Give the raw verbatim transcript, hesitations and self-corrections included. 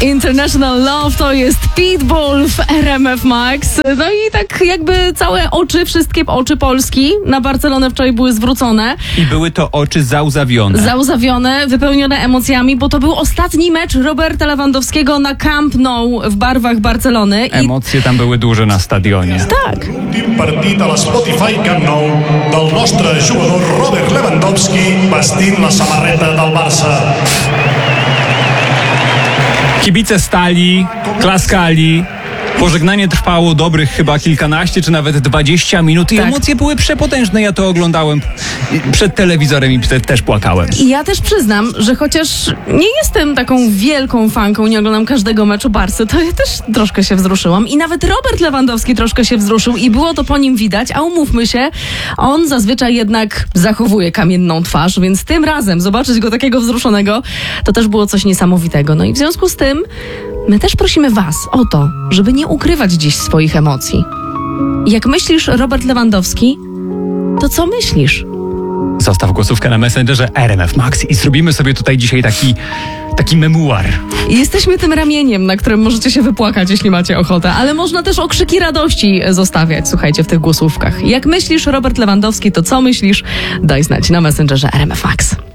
International Love to jest Pitbull w R M F Max. No i tak jakby całe oczy, wszystkie oczy Polski na Barcelonę wczoraj były zwrócone. I były to oczy załzawione. Załzawione, wypełnione emocjami, bo to był ostatni mecz Roberta Lewandowskiego na Camp Nou w barwach Barcelony. I... Emocje tam były duże na stadionie. Tak. L'últim partit a l'Spotify Camp Nou del nostre jugador Robert Lewandowski vestint la samarreta del Barça. Kibice stali, klaskali. Pożegnanie trwało dobrych chyba kilkanaście czy nawet dwadzieścia minut i Tak. emocje były przepotężne. Ja to oglądałem przed telewizorem i też płakałem. I ja też przyznam, że chociaż nie jestem taką wielką fanką, nie oglądam każdego meczu Barcy, to ja też troszkę się wzruszyłam. I nawet Robert Lewandowski troszkę się wzruszył i było to po nim widać, a umówmy się, on zazwyczaj jednak zachowuje kamienną twarz, więc tym razem zobaczyć go takiego wzruszonego, to też było coś niesamowitego. No i w związku z tym my też prosimy was o to, żeby nie ukrywać dziś swoich emocji. Jak myślisz, Robert Lewandowski, to co myślisz? Zostaw głosówkę na Messengerze R M F Max i zrobimy sobie tutaj dzisiaj taki, taki memuar. Jesteśmy tym ramieniem, na którym możecie się wypłakać, jeśli macie ochotę, ale można też okrzyki radości zostawiać, słuchajcie, w tych głosówkach. Jak myślisz, Robert Lewandowski, to co myślisz? Daj znać na Messengerze R M F Max.